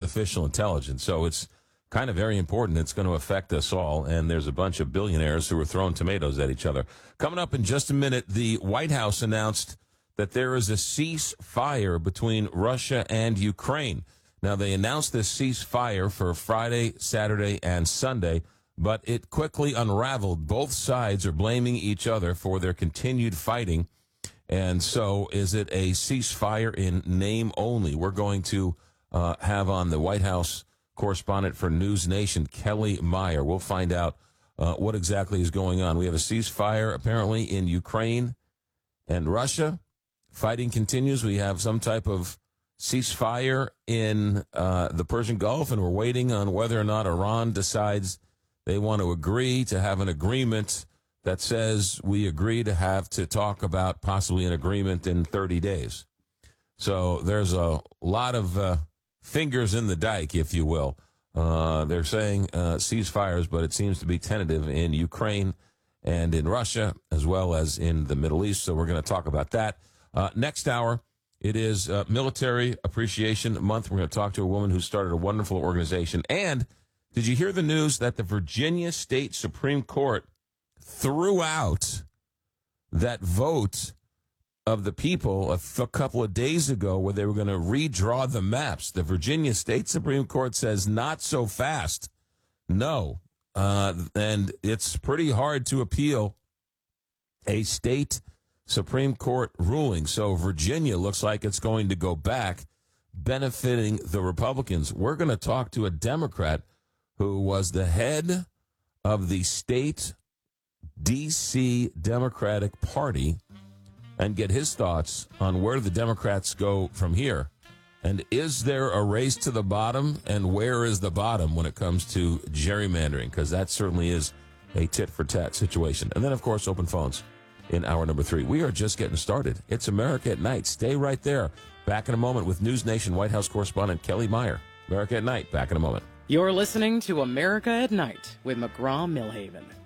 artificial intelligence. So it's kind of very important. It's going to affect us all. And there's a bunch of billionaires who are throwing tomatoes at each other. Coming up in just a minute, the White House announced that there is a ceasefire between Russia and Ukraine. Now, they announced this ceasefire for Friday, Saturday, and Sunday, but it quickly unraveled. Both sides are blaming each other for their continued fighting. And so is it a ceasefire in name only? We're going to have on the White House correspondent for News Nation, Kelly Meyer. We'll find out what exactly is going on. We have a ceasefire apparently in Ukraine and Russia. Fighting continues. We have some type of ceasefire in the Persian Gulf, and we're waiting on whether or not Iran decides they want to agree to have an agreement that says we agree to have to talk about possibly an agreement in 30 days. So there's a lot of fingers in the dike, if you will. They're saying ceasefires, but it seems to be tentative in Ukraine and in Russia, as well as in the Middle East. So we're going to talk about that. Next hour, it is Military Appreciation Month. We're going to talk to a woman who started a wonderful organization. And did you hear the news that the Virginia State Supreme Court threw out that vote of the people a couple of days ago where they were going to redraw the maps? The Virginia State Supreme Court says not so fast. No. And it's pretty hard to appeal a state Supreme Court ruling. So Virginia looks like it's going to go back, benefiting the Republicans. We're going to talk to a Democrat who was the head of the state D.C. Democratic Party and get his thoughts on where the Democrats go from here. And is there a race to the bottom? And where is the bottom when it comes to gerrymandering? Because that certainly is a tit-for-tat situation. And then, of course, open phones in hour number 3. We are just getting started. It's America at Night. Stay right there. Back in a moment with News Nation White House correspondent Kelly Meyer. America at Night. Back in a moment. You're listening to America at Night with McGraw-Milhaven.